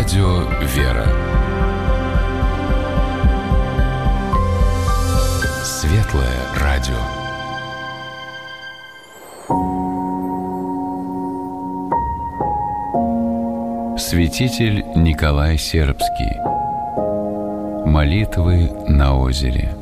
Радио «Вера». Светлое радио. Святитель Николай Сербский. Молитвы на озере.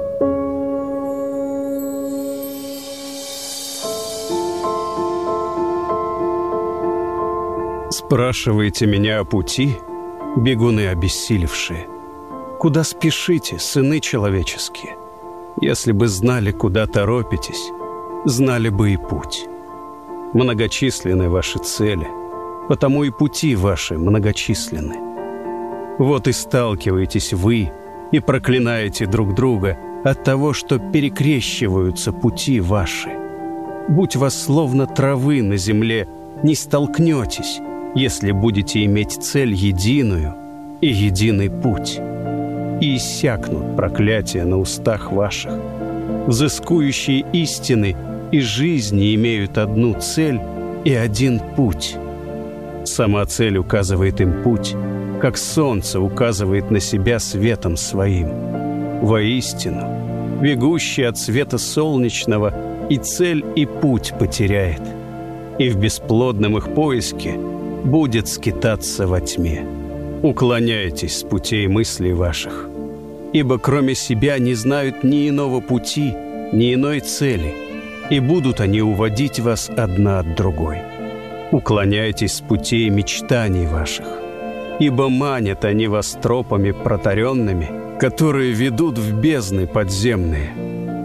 Спрашиваете меня о пути, бегуны обессилевшие? Куда спешите, сыны человеческие? Если бы знали, куда торопитесь, знали бы и путь. Многочисленны ваши цели, потому и пути ваши многочисленны. Вот и сталкиваетесь вы и проклинаете друг друга от того, что перекрещиваются пути ваши. Будь вас словно травы на земле, не столкнетесь, если будете иметь цель единую и единый путь. И иссякнут проклятия на устах ваших. Взыскующие истины и жизни имеют одну цель и один путь. Сама цель указывает им путь, как солнце указывает на себя светом своим. Воистину, бегущий от света солнечного и цель, и путь потеряет, и в бесплодном их поиске будет скитаться во тьме. Уклоняйтесь с путей мыслей ваших, ибо кроме себя не знают ни иного пути, ни иной цели, и будут они уводить вас одна от другой. Уклоняйтесь с путей мечтаний ваших, ибо манят они вас тропами протаренными, которые ведут в бездны подземные.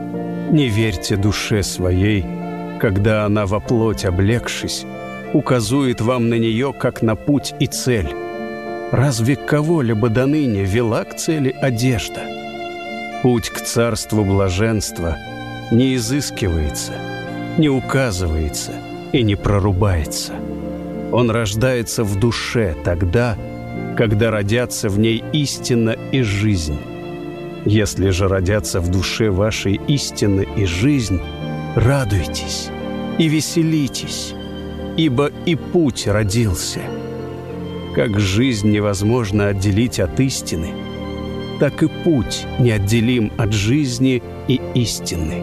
Не верьте душе своей, когда она во плоть облегшись, указует вам на нее, как на путь и цель. Разве кого-либо доныне вела к цели одежда? Путь к царству блаженства не изыскивается, не указывается и не прорубается. Он рождается в душе тогда, когда родятся в ней истина и жизнь. Если же родятся в душе вашей истина и жизнь, радуйтесь и веселитесь, ибо и путь родился. Как жизнь невозможно отделить от истины, так и путь неотделим от жизни и истины.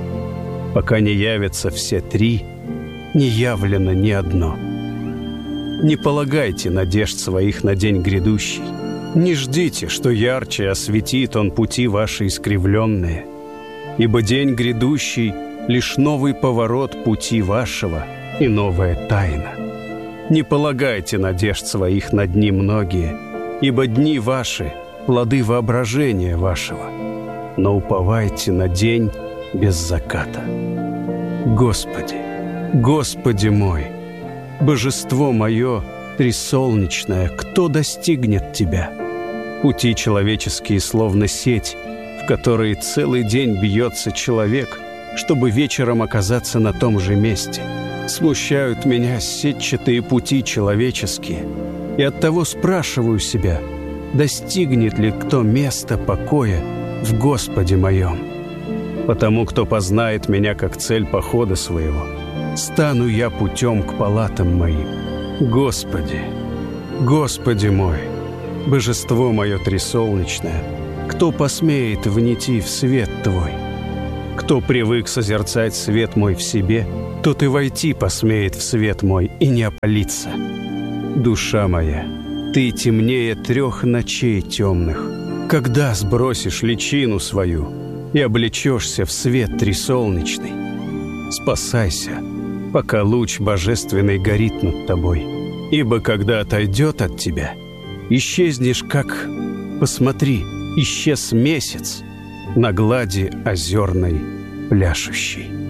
Пока не явятся все три, не явлено ни одно. Не полагайте надежд своих на день грядущий. Не ждите, что ярче осветит он пути ваши искривленные, ибо день грядущий — лишь новый поворот пути вашего и новая тайна. Не полагайте надежд своих на дни многие, ибо дни ваши — плоды воображения вашего, но уповайте на день без заката. Господи, Господи мой, Божество мое трисолнечное, кто достигнет Тебя? Пути человеческие словно сеть, в которой целый день бьется человек, чтобы вечером оказаться на том же месте. Смущают меня сетчатые пути человеческие, и оттого спрашиваю себя, достигнет ли кто места покоя в Господе моем? Потому кто познает меня как цель похода своего, стану я путем к палатам моим. Господи, Господи мой, Божество мое трисолнечное, кто посмеет внийти в свет Твой? Кто привык созерцать свет мой в себе, тот и войти посмеет в свет мой и не опалиться. Душа моя, ты темнее 3 ночей темных. Когда сбросишь личину свою и облечешься в свет трисолнечный? Спасайся, пока луч божественный горит над тобой, ибо когда отойдет от тебя, исчезнешь, как, посмотри, исчез месяц на глади озерной пляшущей.